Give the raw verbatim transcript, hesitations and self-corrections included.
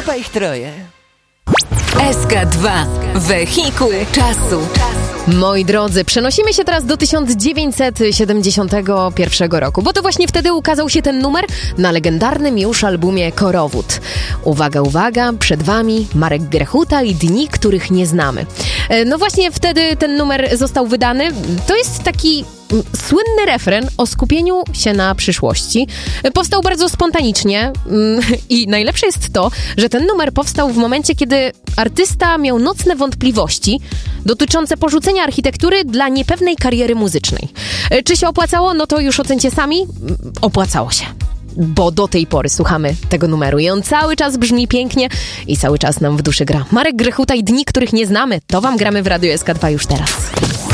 chyba ich troje. S K dwa. Wehikuł czasu. Moi drodzy, przenosimy się teraz do tysiąc dziewięćset siedemdziesiątego pierwszego roku, bo to właśnie wtedy ukazał się ten numer na legendarnym już albumie Korowód. Uwaga, uwaga, przed wami Marek Grechuta i Dni, których nie znamy. No właśnie wtedy ten numer został wydany. To jest taki słynny refren o skupieniu się na przyszłości. Powstał bardzo spontanicznie i najlepsze jest to, że ten numer powstał w momencie, kiedy artysta miał nocne wątpliwości dotyczące porzucenia architektury dla niepewnej kariery muzycznej. Czy się opłacało? No to już ocencie sami. Opłacało się. Bo do tej pory słuchamy tego numeru i on cały czas brzmi pięknie i cały czas nam w duszy gra. Marek Grechuta i Dni, których nie znamy, to wam gramy w Radiu S K dwa już teraz.